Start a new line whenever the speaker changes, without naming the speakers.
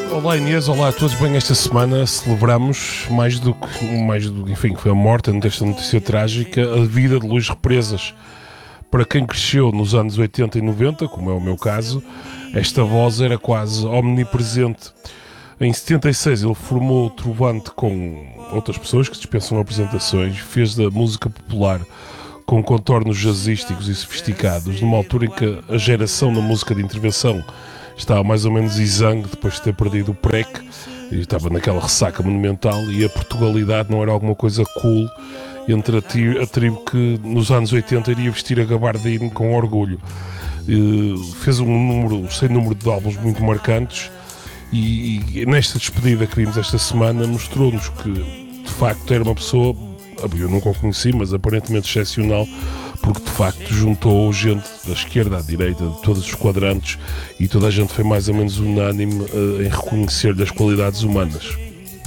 Olá Inês, olá a todos. Bem, esta semana celebramos mais do que, enfim, foi a morte desta notícia trágica, a vida de Luís Represas. Para quem cresceu nos anos 80 e 90, como é o meu caso, esta voz era quase omnipresente. Em 76 ele formou o Trovante com outras pessoas que dispensam apresentações, fez da música popular com contornos jazzísticos e sofisticados, numa altura em que a geração da música de intervenção estava mais ou menos exangue depois de ter perdido o PREC e estava naquela ressaca monumental, e a Portugalidade não era alguma coisa cool entre a tribo que nos anos 80 iria vestir a gabardine com orgulho. Fez sem número de álbuns muito marcantes e nesta despedida que vimos esta semana mostrou-nos que de facto era uma pessoa, eu nunca o conheci, mas aparentemente excepcional, porque de facto juntou gente da esquerda à direita, de todos os quadrantes, e toda a gente foi mais ou menos unânime em reconhecer-lhe as qualidades humanas.